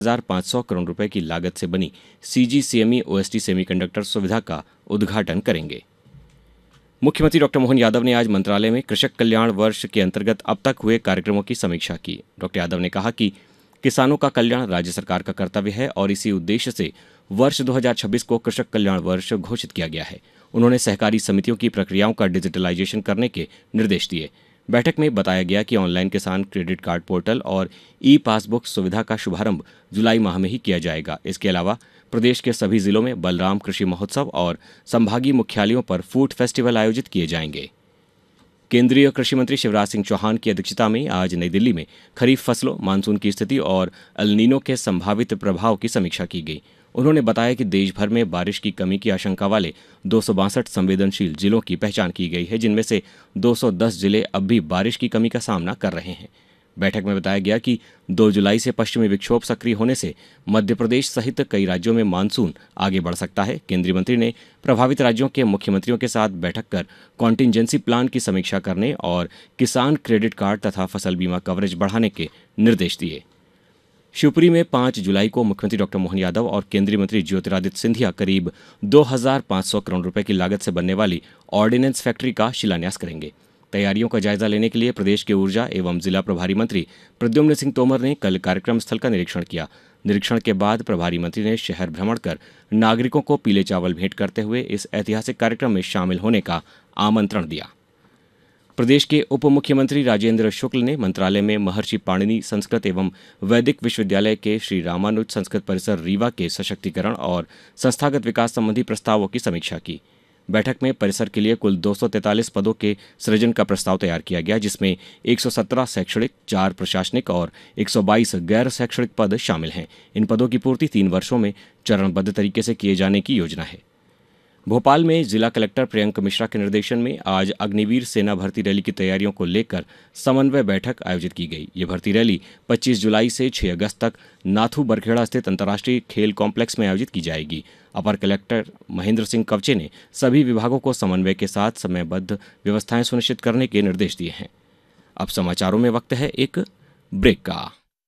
1500 करोड़ रुपए की लागत से बनी CGCME OST सेमीकंडक्टर सुविधा का उद्घाटन करेंगे। मुख्यमंत्री डॉक्टर मोहन यादव ने आज मंत्रालय में कृषक कल्याण वर्ष के अंतर्गत अब तक हुए कार्यक्रमों की समीक्षा की। डॉक्टर यादव ने कहा कि किसानों का कल्याण राज्य सरकार का कर्तव्य है और इसी उद्देश्य से वर्ष 2026 को कृषक कल्याण वर्ष घोषित किया गया है। उन्होंने सहकारी समितियों की प्रक्रियाओं का डिजिटलाइजेशन करने के निर्देश दिए। बैठक में बताया गया कि ऑनलाइन किसान क्रेडिट कार्ड पोर्टल और ई-पासबुक सुविधा का शुभारंभ जुलाई माह में ही किया जाएगा। इसके अलावा प्रदेश के सभी जिलों में बलराम कृषि महोत्सव और संभागीय मुख्यालयों पर फूड फेस्टिवल आयोजित किए जाएंगे। केंद्रीय कृषि मंत्री शिवराज सिंह चौहान की अध्यक्षता में आज नई दिल्ली में खरीफ फसलों, मानसून की स्थिति और एल नीनो के संभावित प्रभाव की समीक्षा की गई। उन्होंने बताया कि देश भर में बारिश की कमी की आशंका वाले 262 संवेदनशील जिलों की पहचान की गई है, जिनमें से 210 जिले अब भी बारिश की कमी का सामना कर रहे हैं। बैठक में बताया गया कि 2 जुलाई से पश्चिमी विक्षोभ सक्रिय होने से मध्य प्रदेश सहित कई राज्यों में मानसून आगे बढ़ सकता है। केंद्रीय मंत्री ने प्रभावित राज्यों के मुख्यमंत्रियों के साथ बैठक कर कॉन्टिंजेंसी प्लान की समीक्षा करने और किसान क्रेडिट कार्ड तथा फसल बीमा कवरेज बढ़ाने के निर्देश दिए। शिवपुरी में 5 जुलाई को मुख्यमंत्री डॉक्टर मोहन यादव और केंद्रीय मंत्री ज्योतिरादित्य सिंधिया करीब 2500 करोड़ रुपए की लागत से बनने वाली ऑर्डिनेंस फैक्ट्री का शिलान्यास करेंगे। तैयारियों का जायजा लेने के लिए प्रदेश के ऊर्जा एवं जिला प्रभारी मंत्री प्रद्युम्न सिंह तोमर ने कल कार्यक्रम स्थल का निरीक्षण किया। निरीक्षण के बाद प्रभारी मंत्री ने शहर भ्रमण कर नागरिकों को पीले चावल भेंट करते हुए इस ऐतिहासिक कार्यक्रम में शामिल होने का आमंत्रण दिया। प्रदेश के उप मुख्यमंत्री राजेंद्र शुक्ल ने मंत्रालय में महर्षि पाणिनि संस्कृत एवं वैदिक विश्वविद्यालय के श्री रामानुज संस्कृत परिसर रीवा के सशक्तिकरण और संस्थागत विकास संबंधी प्रस्तावों की समीक्षा की। बैठक में परिसर के लिए कुल 243 पदों के सृजन का प्रस्ताव तैयार किया गया, जिसमें 117 शैक्षणिक, 4 प्रशासनिक और 122 गैर शैक्षणिक पद शामिल हैं। इन पदों की पूर्ति 3 वर्षों में चरणबद्ध तरीके से किए जाने की योजना है। भोपाल में जिला कलेक्टर प्रियंक मिश्रा के निर्देशन में आज अग्निवीर सेना भर्ती रैली की तैयारियों को लेकर समन्वय बैठक आयोजित की गई। ये भर्ती रैली 25 जुलाई से 6 अगस्त तक नाथू बरखेड़ा स्थित अंतर्राष्ट्रीय खेल कॉम्प्लेक्स में आयोजित की जाएगी। अपर कलेक्टर महेंद्र सिंह कवचे ने सभी विभागों को समन्वय के साथ समयबद्ध व्यवस्थाएं सुनिश्चित करने के निर्देश दिए हैं। अब समाचारों में वक्त है एक ब्रेक का।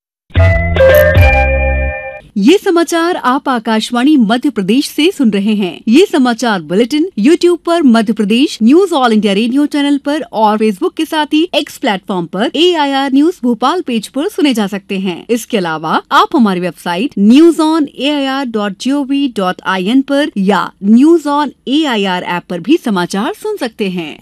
ये समाचार आप आकाशवाणी मध्य प्रदेश से सुन रहे हैं। ये समाचार बुलेटिन YouTube पर Madhya Pradesh news all India radio channel पर और Facebook के साथ ही X प्लेटफॉर्म पर AIR न्यूज भोपाल पेज पर सुने जा सकते हैं। इसके अलावा आप हमारी वेबसाइट newsonair.gov.in पर या न्यूज ऑन AIR ऐप पर भी समाचार सुन सकते हैं।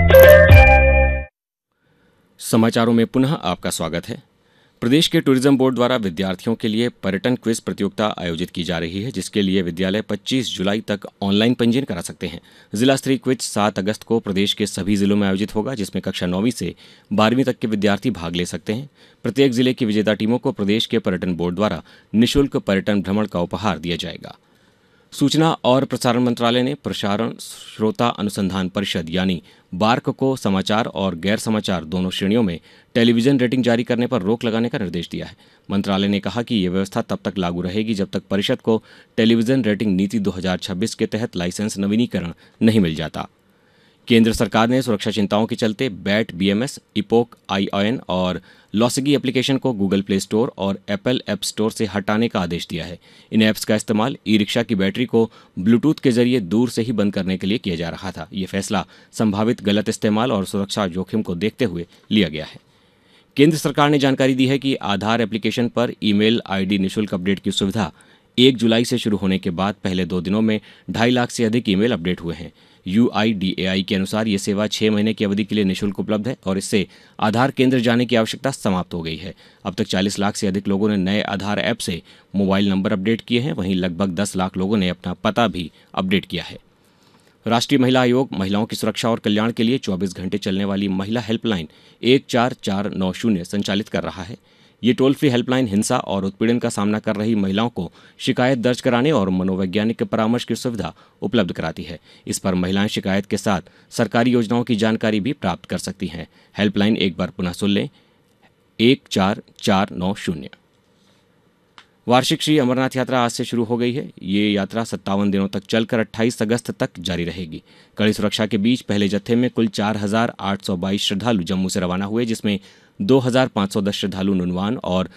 समाचारों में पुनः आपका स्वागत है। प्रदेश के टूरिज्म बोर्ड द्वारा विद्यार्थियों के लिए पर्यटन क्विज प्रतियोगिता आयोजित की जा रही है, जिसके लिए विद्यालय 25 जुलाई तक ऑनलाइन पंजीयन करा सकते हैं। जिला स्तरीय क्विज 7 अगस्त को प्रदेश के सभी जिलों में आयोजित होगा, जिसमें कक्षा 9वीं से 12वीं तक के विद्यार्थी भाग ले सकते हैं। प्रत्येक जिले की विजेता टीमों को प्रदेश के पर्यटन बोर्ड द्वारा निःशुल्क पर्यटन भ्रमण का उपहार दिया जाएगा। सूचना और प्रसारण मंत्रालय ने प्रसारण श्रोता अनुसंधान परिषद यानी बार्क को समाचार और गैर समाचार दोनों श्रेणियों में टेलीविजन रेटिंग जारी करने पर रोक लगाने का निर्देश दिया है। मंत्रालय ने कहा कि यह व्यवस्था तब तक लागू रहेगी जब तक परिषद को टेलीविजन रेटिंग नीति 2026 के तहत लाइसेंस नवीनीकरण नहीं मिल जाता। केंद्र सरकार ने सुरक्षा चिंताओं के चलते बैट BMS, इपोक ION और लॉसिगी एप्लीकेशन को गूगल प्ले स्टोर और एप्पल ऐप स्टोर से हटाने का आदेश दिया है। इन ऐप्स का इस्तेमाल ई-रिक्शा की बैटरी को ब्लूटूथ के जरिए दूर से ही बंद करने के लिए किया जा रहा था। ये फैसला संभावित गलत इस्तेमाल और सुरक्षा जोखिम को देखते हुए लिया गया है। केंद्र सरकार ने जानकारी दी है कि आधार एप्लीकेशन पर ईमेल ID निःशुल्क अपडेट की सुविधा 1 जुलाई से शुरू होने के बाद पहले 2 दिनों में 2.5 लाख से अधिक ईमेल अपडेट हुए हैं। UIDAI के अनुसार ये सेवा 6 महीने की अवधि के लिए निःशुल्क उपलब्ध है और इससे आधार केंद्र जाने की आवश्यकता समाप्त हो गई है। अब तक 40 लाख से अधिक लोगों ने नए आधार ऐप से मोबाइल नंबर अपडेट किए हैं, वहीं लगभग 10 लाख लोगों ने अपना पता भी अपडेट किया है। राष्ट्रीय महिला आयोग महिलाओं की सुरक्षा और कल्याण के लिए 24 घंटे चलने वाली महिला हेल्पलाइन 14490 संचालित कर रहा है। ये टोल फ्री हेल्पलाइन हिंसा और उत्पीड़न का सामना कर रही महिलाओं को शिकायत दर्ज कराने और मनोवैज्ञानिक परामर्श की सुविधा उपलब्ध कराती है। इस पर महिलाएं शिकायत के साथ सरकारी योजनाओं की जानकारी भी प्राप्त कर सकती हैं। हेल्पलाइन एक बार पुनः सुन लें, 14490। वार्षिक श्री अमरनाथ यात्रा आज से शुरू हो गई है। ये यात्रा 57 दिनों तक चलकर 28 अगस्त तक जारी रहेगी। कड़ी सुरक्षा के बीच पहले जत्थे में कुल 4,822 श्रद्धालु जम्मू से रवाना हुए, जिसमें 2,510 श्रद्धालु नुनवान और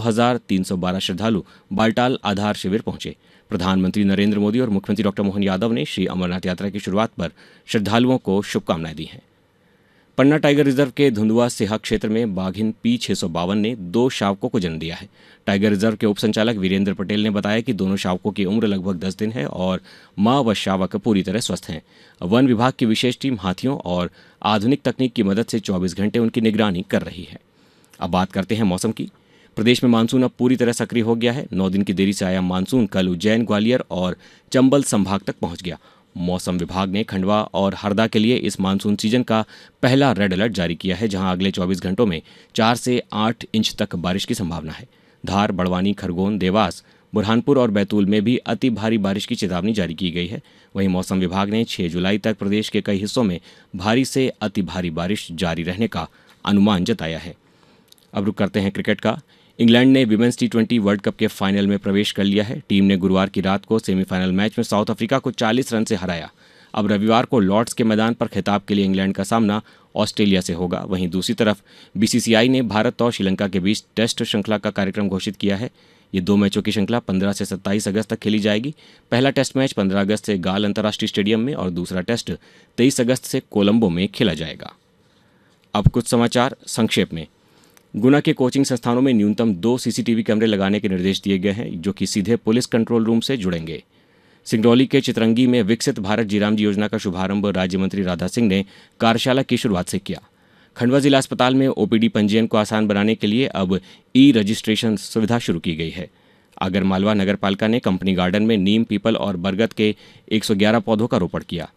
2,312 श्रद्धालु बालटाल आधार शिविर पहुंचे। प्रधानमंत्री नरेंद्र मोदी और मुख्यमंत्री डॉक्टर मोहन यादव ने श्री अमरनाथ यात्रा की शुरुआत पर श्रद्धालुओं को शुभकामनाएं दी हैं। पन्ना टाइगर रिजर्व के धुंधुआ सिहा क्षेत्र में बाघिन P652 ने 2 शावकों को जन्म दिया है। टाइगर रिजर्व के उप संचालक वीरेंद्र पटेल ने बताया कि दोनों शावकों की उम्र लगभग 10 दिन है और मां व शावक पूरी तरह स्वस्थ हैं। वन विभाग की विशेष टीम हाथियों और आधुनिक तकनीक की मदद से 24 घंटे उनकी निगरानी कर रही है। अब बात करते हैं मौसम की। प्रदेश में मानसून अब पूरी तरह सक्रिय हो गया है। 9 दिन की देरी से आया मानसून कल उज्जैन, ग्वालियर और चंबल संभाग तक पहुंच गया। मौसम विभाग ने खंडवा और हरदा के लिए इस मानसून सीजन का पहला रेड अलर्ट जारी किया है, जहां अगले 24 घंटों में 4 से 8 इंच तक बारिश की संभावना है। धार, बड़वानी, खरगोन, देवास, बुरहानपुर और बैतूल में भी अति भारी बारिश की चेतावनी जारी की गई है। वहीं मौसम विभाग ने 6 जुलाई तक प्रदेश के कई हिस्सों में भारी से अति भारी बारिश जारी रहने का अनुमान जताया है। अब रुक करते हैं क्रिकेट का। इंग्लैंड ने विमेंस T20 वर्ल्ड कप के फाइनल में प्रवेश कर लिया है। टीम ने गुरुवार की रात को सेमीफाइनल मैच में साउथ अफ्रीका को 40 रन से हराया। अब रविवार को लॉर्ड्स के मैदान पर खिताब के लिए इंग्लैंड का सामना ऑस्ट्रेलिया से होगा। वहीं दूसरी तरफ BCCI ने भारत और श्रीलंका के बीच टेस्ट श्रृंखला का कार्यक्रम घोषित किया है। ये 2 मैचों की श्रृंखला 15 से 27 अगस्त तक खेली जाएगी। पहला टेस्ट मैच 15 अगस्त से गाल अंतर्राष्ट्रीय स्टेडियम में और दूसरा टेस्ट 23 अगस्त से कोलंबो में खेला जाएगा। अब कुछ समाचार संक्षेप में। गुना के कोचिंग संस्थानों में न्यूनतम 2 CCTV कैमरे लगाने के निर्देश दिए गए हैं, जो कि सीधे पुलिस कंट्रोल रूम से जुड़ेंगे। सिंगरौली के चितरंगी में विकसित भारत जीरामजी योजना का शुभारंभ राज्य मंत्री राधा सिंह ने कार्यशाला की शुरुआत से किया। खंडवा जिला अस्पताल में OPD पंजीयन को आसान बनाने के लिए अब ई-रजिस्ट्रेशन सुविधा शुरू की गई है। आगरमालवा नगर पालिका ने कंपनी गार्डन में नीम, पीपल और बरगद के 111 पौधों का रोपण किया।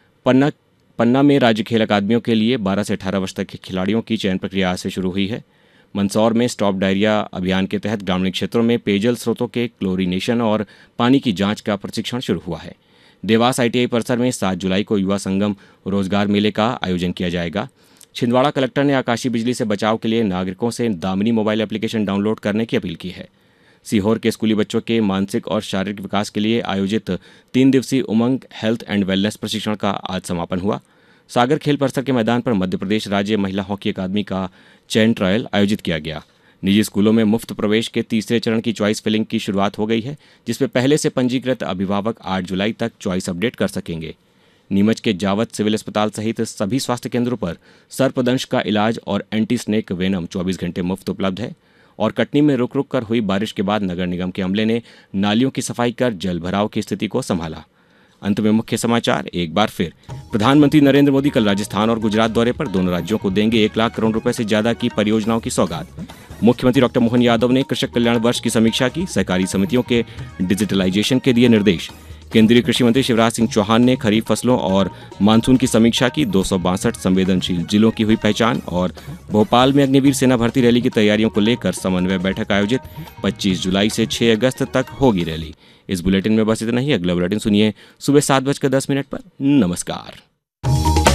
पन्ना में राज्य खेल अकादमियों के लिए 12 से 18 वर्ष तक के खिलाड़ियों की चयन प्रक्रिया आज से शुरू हुई है। मंदसौर में स्टॉप डायरिया अभियान के तहत ग्रामीण क्षेत्रों में पेयजल स्रोतों के क्लोरीनेशन और पानी की जांच का प्रशिक्षण शुरू हुआ है। देवास ITI परिसर में 7 जुलाई को युवा संगम रोजगार मेले का आयोजन किया जाएगा। छिंदवाड़ा कलेक्टर ने आकाशीय बिजली से बचाव के लिए नागरिकों से दामिनी मोबाइल एप्लीकेशन डाउनलोड करने की अपील की है। सीहोर के स्कूली बच्चों के मानसिक और शारीरिक विकास के लिए आयोजित 3 दिवसीय उमंग हेल्थ एंड वेलनेस प्रशिक्षण का आज समापन हुआ। सागर खेल परिसर के मैदान पर मध्य प्रदेश राज्य महिला हॉकी अकादमी का चयन ट्रायल आयोजित किया गया। निजी स्कूलों में मुफ्त प्रवेश के तीसरे चरण की चॉइस फिलिंग की शुरुआत हो गई है, जिसमें पहले से पंजीकृत अभिभावक 8 जुलाई तक चॉइस अपडेट कर सकेंगे। नीमच के जावत सिविल अस्पताल सहित सभी स्वास्थ्य केंद्रों पर सर्पदंश का इलाज और एंटी स्नेक वेनम 24 घंटे मुफ्त उपलब्ध है। और कटनी में रुक रुक कर हुई बारिश के बाद नगर निगम के अमले ने नालियों की सफाई कर जल भराव की स्थिति को संभाला। अंत में मुख्य समाचार एक बार फिर। प्रधानमंत्री नरेंद्र मोदी कल राजस्थान और गुजरात दौरे पर दोनों राज्यों को देंगे 1 लाख करोड़ रुपए से ज्यादा की परियोजनाओं की सौगात। मुख्यमंत्री डॉक्टर मोहन यादव ने कृषक कल्याण वर्ष की समीक्षा की। सहकारी समितियों के डिजिटलाइजेशन के दिए निर्देश। केंद्रीय कृषि मंत्री शिवराज सिंह चौहान ने खरीफ फसलों और मानसून की समीक्षा की। 262 संवेदनशील जिलों की हुई पहचान। और भोपाल में अग्निवीर सेना भर्ती रैली की तैयारियों को लेकर समन्वय बैठक आयोजित। 25 जुलाई से 6 अगस्त तक होगी रैली। इस बुलेटिन में बस इतना ही। अगला बुलेटिन सुनिए सुबह 7:10 पर। नमस्कार।